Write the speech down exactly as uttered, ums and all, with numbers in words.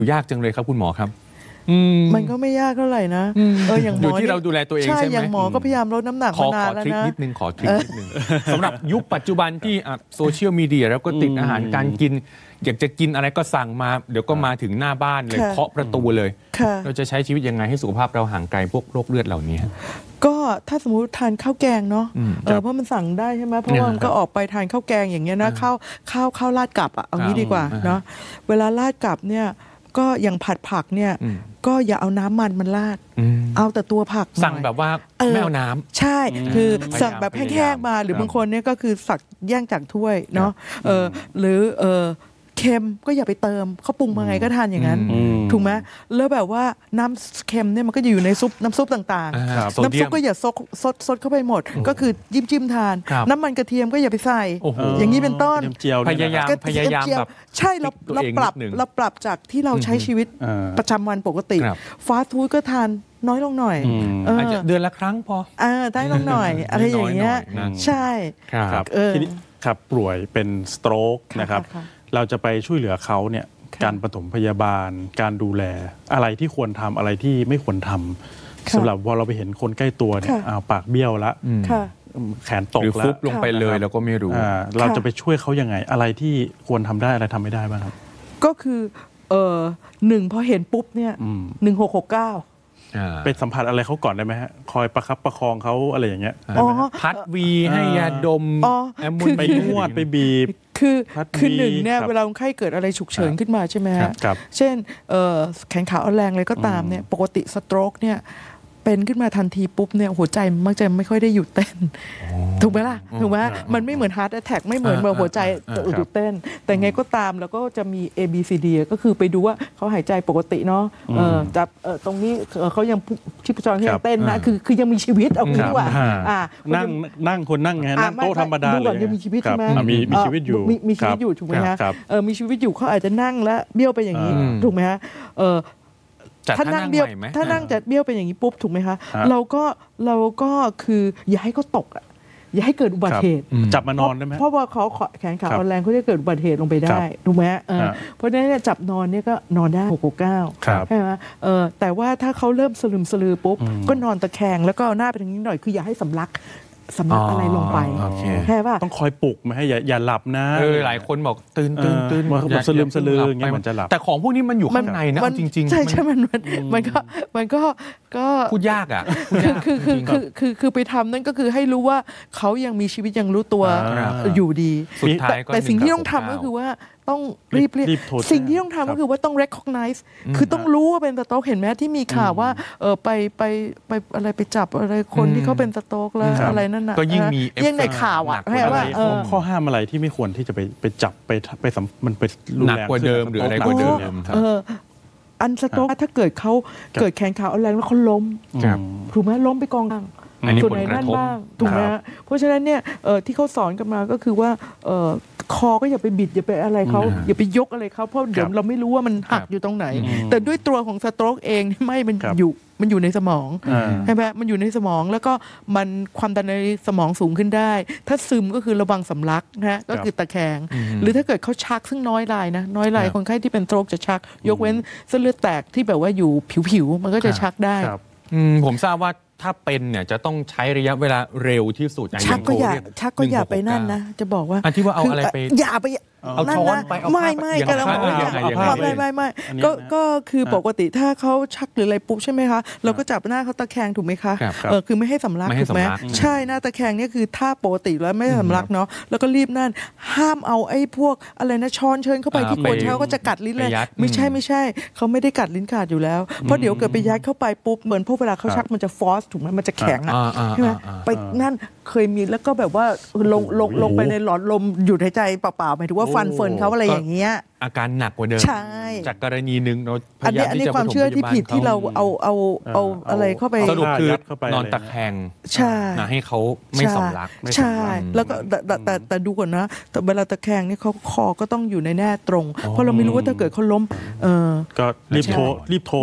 ยากจังเลยครับคุณหมอครับมันก็ไม่ยากเท่าไหร่นะเอออย่างหมอที่เราดูแลตัวเองใช่ไหมอย่างหมอก็พยายามลดน้ำหนักมานานแล้วนะขอทริคนิดนึงขอทริคนิดนึงสำหรับยุคปัจจุบันที่โซเชียลมีเดียแล้วก็ติดอาหารการกินอยากจะกินอะไรก็สั่งมาเดี๋ยวก็มาถึงหน้าบ้านเลยเคาะประตูเลยเราจะใช้ชีวิตยังไงให้สุขภาพเราห่างไกลพวกโรคเลือดเหล่านี้ก็ถ้าสมมุติทานข้าวแกงเนาะเออเพราะมันสั่งได้ใช่ไหมเพราะว่ามันก็ออกไปทานข้าวแกงอย่างเงี้ยนะข้าวข้าวข้าวราดกับอ่ะเอางี้ดีกว่าเนาะเวลาราดกับเนี่ยก็อย่างผัดผักเนี่ยก็อย่าเอาน้ำมันมันราดเอาแต่ตัวผักสั่งแบบว่าไม่เอาน้ำใช่คือสั่งแบบแห้งๆมาหรือบางคนเนี่ยก็คือสักแย่งจากถ้วยเนาะเออหรือเออเค็มก็อย่าไปเติมเขาปรุงมาไงก็ทานอย่างนั้นถูกไหมแล้วแบบว่าน้ำเค็มเนี่ยมันก็จะอยู่ในซุปน้ำซุปต่างๆน้ำซุปก็อย่าซดซดซดเข้าไปหมดก็คือจิ้มจิ้มทานน้ำมันกระเทียมก็อย่าไปใส่อย่างนี้เป็นต้นพยายามพยายามแบบใช่เราเราปรับเราปรับจากที่เราใช้ชีวิตประจำวันปกติฟาสต์ฟู้ดก็ทานน้อยลงหน่อยอาจจะเดือนละครั้งพอเออได้ลงหน่อยอะไรอย่างเงี้ยใช่ครับทีนี้ครับป่วยเป็นสโตรกนะครับเราจะไปช่วยเหลือเขาเนี่ยการปฐมพยาบาลการดูแลอะไรที่ควรทำอะไรที่ไม่ควรทำสำหรับพอเราไปเห็นคนใกล้ตัวเนี่ยปากเบี้ยวละแขนตกแล้วหรือฟุบลงไปเลยเราก็ไม่รู้เราจะไปช่วยเขายังไงอะไรที่ควรทำได้อะไรทำไม่ได้บ้างครับก็คือเออหนึ่งพอเห็นปุ๊บเนี่ยหนึ่งหกหกเก้าไปสัมผัสอะไรเขาก่อนได้ไหมฮะคอยประคับประคองเขาอะไรอย่างเงี้ยพัดวีให้ยาดมไปนวดไปบีบคือคือหนึ่งเนี่ยเวลาคนไข้เกิดอะไรฉุกเฉินขึ้นมาใช่ไหมฮะเช่นแขนขาอ่อนแรงอะไรก็ตามเนี่ยปกติสโตรกเนี่ยเป็นขึ้นมาทันทีปุ๊บเนี่ยหัวใจมักจะไม่ค่อยได้หยุดเต้นถูกไหมล่ะถูกไหมมันไม่เหมือนฮาร์ทแอทแทกไม่เหมือนแบบหัวใจหยุดเต้นแต่ไงก็ตามแล้วก็จะมี A B C D ก็คือไปดูว่าเขาหายใจปกติเนาะจับตรงนี้เขายังชีพจรเขายังเต้นนะคือคือยังมีชีวิตเอางี้ดีกว่านั่งนั่งคนนั่งไงนั่งโต๊ะธรรมดาเลยยังมีชีวิตใช่ไหมมีมีชีวิตอยู่มีชีวิตอยู่ถูกไหมฮะมีชีวิตอยู่เขาอาจจะนั่งแล้วเบี้ยวไปอย่างนี้ถูกไหมฮะถ้านั่งเบี้ยวถ้านั่งจะเบี้ยวเป็นอย่างนี้ปุ๊บถูกไหมคะเราก็เราก็คืออย่าให้เขาตกอ่ะอย่าให้เกิดอุบัติเหตุจับมานอนได้ไหมเพราะว่าเขาแขนขาอ่อนแรงเขาจะเกิดอุบัติเหตุลงไปได้ถูกไหมเพราะฉะนั้นจับนอนเนี่ยก็นอนได้หกหกเก้าใช่ไหมแต่ว่าถ้าเขาเริ่มสลืมสลือปุ๊บก็นอนตะแคงแล้วก็เอาหน้าไปทางนี้หน่อยคืออย่าให้สำลักสำลักอะไรลงไปแค่ว่าต้องคอยปลุกไม่ให้อย่าอย่าหลับนะเออหลายคนบอกตื่นตื่นตื่นสลืมสลืออย่างเงี้ยมันจะหลับแต่ของพวกนี้มันอยู่ข้างในนะจริงๆใช่ใช่มันมันก็มันก็ก็พูดยากอ่ะคือคือคือคือคือไปทำนั่นก็คือให้รู้ว่าเขายังมีชีวิตยังรู้ตัวอยู่ดีแต่สิ่งที่ต้องทำก็คือว่าต้องรีบเรียกสิ่งที่ต้องทำก็คือว่าต้อง recognize คือต้องรู้ว่าเป็นสโตรกเห็นไหมที่มีข่าวว่าเออไปไปไปอะไรไปจับอะไรคนที่เขาเป็นสโตรกแล้วอะไรนั่นน่ะก็ยิ่งมียิ่งในข่าวอ่ะให้ว่าข้อห้ามอะไรที่ไม่ควรที่จะไปไปจับไปไปมันไปรุนแรงกว่าเดิมหรืออะไรกว่าเดิมเอออันสโตรกถ้าเกิดเขาเกิดแขนขาอ่อนแรงแล้วเขาล้มถูกไหมล้มไปกองกลางส่วนไหนนั่นบ้างถูกไหมเพราะฉะนั้นเนี่ยที่เขาสอนกันมาก็คือว่าคอก็อย่าไปบิดอย่าไปอะไรเขาอย่าไปยกอะไรเขาเพราะเดี๋ยวเราไม่รู้ว่ามันหักอยู่ตรงไหนแต่ด้วยตัวของสโตรกเองไม่มันอยู่มันอยู่ในสมองใช่ไหมมันอยู่ในสมองแล้วก็มันความดันในสมองสูงขึ้นได้ถ้าซึมก็คือระวังสำลักนะก็คือตะแคงหรือถ้าเกิดเขาชักซึ่งน้อยรายนะน้อยรายคนไข้ที่เป็นสโตรกจะชักยกเว้นเส้นเลือดแตกที่แบบว่าอยู่ผิวๆมันก็จะชักได้ผมทราบว่าถ้าเป็นเนี่ยจะต้องใช้ระยะเวลาเร็วที่สุดชักก็อย่าชักก็อย่าไปนั่นนะจะบอกว่าที่ว่าเอาอะไรไปอย่าไปเอาช้อนไปไม่ไม่ก็แล้วไม่ไม่ไม่ก็ก็คือปกติถ้าเขาชักหรืออะไรปุ๊บใช่ไหมคะเราก็จับหน้าเขาตะแคงถูกไหมคะเออคือไม่ให้สำลักถูกไหมใช่หน้าตะแคงนี่คือถ้าปกติแล้วไม่สำลักเนาะแล้วก็รีบนั่นห้ามเอาไอ้พวกอะไรนะช้อนเชิญเข้าไปที่โคนเช้าก็จะกัดลิ้นเลยไม่ใช่ไม่ใช่เขาไม่ได้กัดลิ้นขาดอยู่แล้วเพราะเดี๋ยวเกิดไปยัดเข้าไปปุ๊บเหมือนพวกเวลาเขาชักมันจะฟอสถูกไหมมันจะแข็งอ่ะใช่ไหมไปนั่นเคยมีแล้วก็แบบว่าลงลงลงไปในหลอดลมหยุดหายใจเปล่าๆหมายถึงว่าฟันเฟิร์นเขาอะไรอย่างเงี้ยอาการหนักกว่าเดิมจากกรณีหนึ่งเราพยายามที่จะความเชื่อที่ผิดที่เราเอาเอาเอาอะไรเข้าไปสรุปคือนอนตะแคงใช่ให้เขาไม่สำลักใช่แล้วก็แต่แต่แต่ดูก่อนนะแต่เวลาตะแคงนี่เขาคอก็ต้องอยู่ในแน่ตรงเพราะเราไม่รู้ว่าถ้าเกิดเขาล้มเออก็รีบโทรรีบโทร